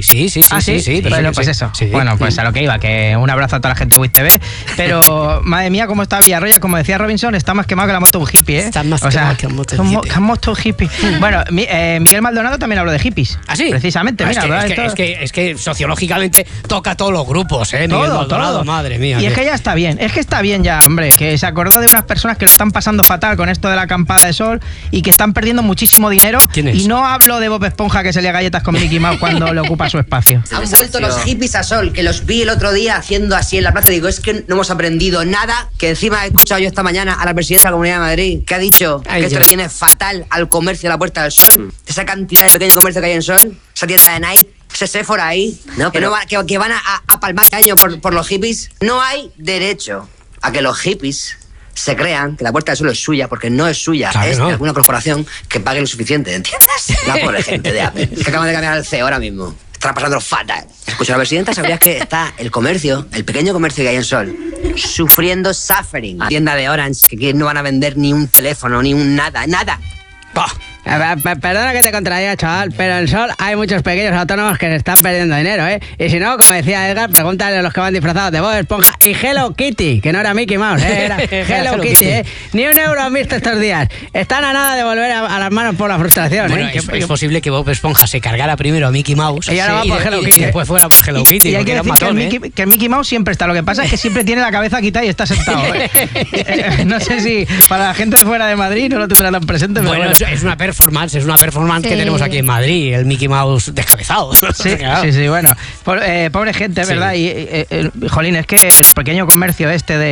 Sí. Bueno, pues eso. Sí. Bueno, pues a lo que iba, que un abrazo a toda la gente de WITV. Pero, madre mía, cómo está Villarroya, como decía Robinson, está más quemado que la moto un hippie, ¿eh? Está más quemado que la moto un hippie. Moto hippie. Bueno, Miguel Maldonado también habló de hippies. ¿Ah, sí? Precisamente, mira. Es que sociológicamente toca a todos los grupos, ¿eh? Miguel Maldonado, madre mía. Y es que ya está bien, ya, hombre, que se acordó de unas personas que lo están pasando fatal con esto de la acampada de sol y que están perdiendo muchísimo dinero. ¿Quién es? Y no hablo de Bob Esponja que se lía galletas con Mickey Mouse cuando le ocupa su espacio. Han vuelto los hippies a sol, que los vi el otro día haciendo así en la plaza. Digo, es que no hemos aprendido nada. Que encima he escuchado yo esta mañana a la presidenta de la Comunidad de Madrid, que ha dicho que esto le viene fatal al comercio de la Puerta del Sol. Esa cantidad de pequeño comercio que hay en Sol, esa tienda de Nike, ese Sephora ahí, que van a palmar este año por los hippies. No hay derecho a que los hippies se crean que la Puerta del Sol es suya, porque no es suya, claro, es de alguna corporación que pague lo suficiente, ¿entiendes? La pobre gente de Apple, que acaban de cambiar el CEO ahora mismo. Está pasando fatal. Escucha, la presidenta, ¿sabrías que está el comercio, el pequeño comercio que hay en Sol, sufriendo suffering? La tienda de Orange, que no van a vender ni un teléfono, ni un nada. Bah. Perdona que te contradiga, chaval, pero en Sol hay muchos pequeños autónomos que se están perdiendo dinero, ¿eh? Y si no, como decía Edgar, pregúntale a los que van disfrazados de Bob Esponja y Hello Kitty, que no era Mickey Mouse, ¿eh? Era Hello Kitty, ¿eh? Ni un euro han visto estos días. Están a nada de volver a las manos por la frustración, bueno, ¿eh? Es posible que Bob Esponja se cargara primero a Mickey Mouse y ahora va por Hello Kitty, y después fuera por Hello Kitty. Y hay que decir que Mickey Mouse siempre está. Lo que pasa es que siempre tiene la cabeza quitada y está sentado, ¿eh? No sé si para la gente de fuera de Madrid no lo tendrán tan presente. Bueno, es una performance, que tenemos aquí en Madrid, el Mickey Mouse descabezado. Sí, bueno. Pobre gente, ¿verdad? Y jolín, es que el pequeño comercio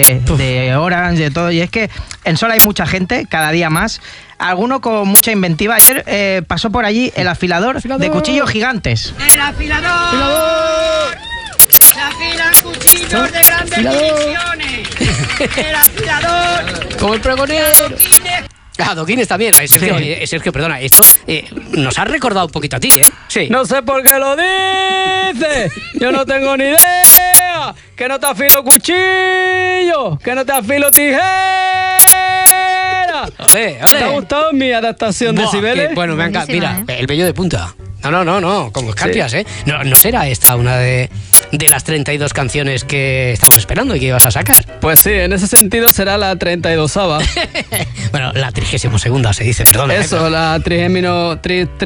de Orange, de todo, y es que en Sol hay mucha gente, cada día más. Alguno con mucha inventiva. Ayer pasó por allí el afilador de cuchillos gigantes. ¡El afilador! ¡Se afilan cuchillos de grandes dimensiones! ¡El afilador! Como el pregonero. Adoquines también. Sergio, perdona, esto nos ha recordado un poquito a ti, ¿eh? Sí. No sé por qué lo dices. Yo no tengo ni idea. Que no te afilo cuchillo. Que no te afilo tijera. Ole. ¿Te ha gustado mi adaptación de Cibeles? Bueno, me encanta. Mira, el vello de punta. No, como escarpias, ¿eh? No será esta una de las 32 canciones que estamos esperando y que ibas a sacar. Pues sí, en ese sentido será la 32ª. Bueno, la 32ª se dice, perdón. Eso, la 32,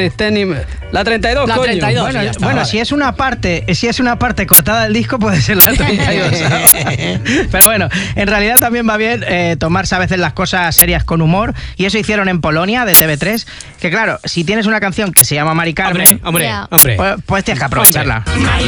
la coño. 32, bueno, está, vale. Vale. si es una parte cortada del disco, puede ser la 32. Pero bueno, en realidad también va bien tomarse a veces las cosas serias con humor, y eso hicieron en Polonia, de TV3, que claro, si tienes una canción que se llama Mari Carmen, Hombre. pues tienes que aprovecharla.